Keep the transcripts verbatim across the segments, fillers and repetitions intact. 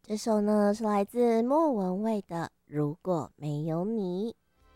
这首呢是来自莫文蔚的《如果没有你》。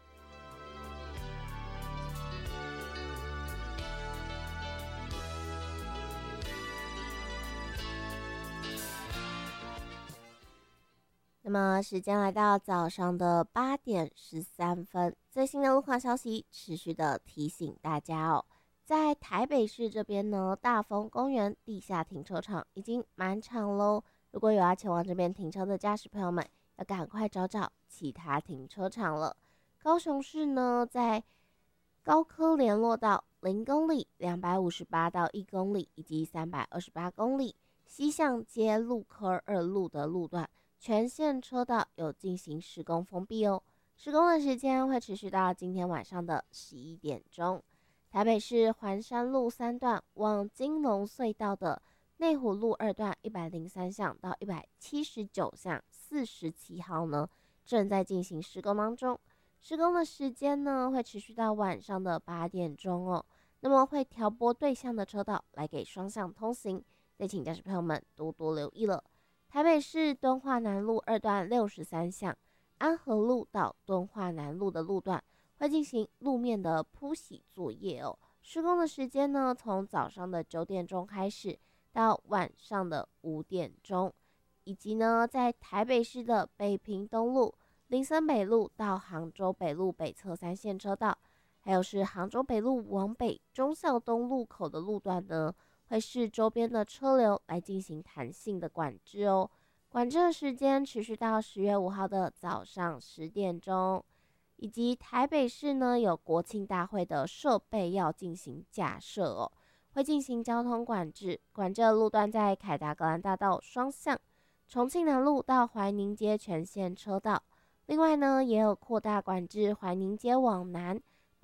那么时间来到早上的八点十三分，最新的路况消息持续的提醒大家哦，在台北市这边呢，大丰公园地下停车场已经满场喽。如果有要前往这边停车的驾驶朋友们，要赶快找找其他停车场了。高雄市呢，在高科联络道零公里、两百五十八到一公里以及三百二十八公里，西向街路科二路的路段，全线车道有进行施工封闭哦。施工的时间会持续到今天晚上的十一点钟。台北市环山路三段往金龙隧道的内湖路二段一百零三巷到一百七十九巷四十七号呢，正在进行施工当中。施工的时间呢，会持续到晚上的八点钟哦。那么会调拨对向的车道来给双向通行，再请驾驶朋友们多多留意了。台北市敦化南路二段六十三巷安和路到敦化南路的路段会进行路面的铺洗作业哦。施工的时间呢，从早上的九点钟开始到晚上的五点钟，以及呢，在台北市的北平东路、林森北路到杭州北路北侧三线车道，还有是杭州北路往北忠孝东路口的路段呢，会视周边的车流来进行弹性的管制哦。管制的时间持续到十月五号的早上十点钟。以及台北市呢有国庆大会的设备要进行架设哦，会进行交通管制，管制的路段在凯达格兰大道双向、重庆南路到怀宁街全线车道。另外呢，也有扩大管制怀宁街往南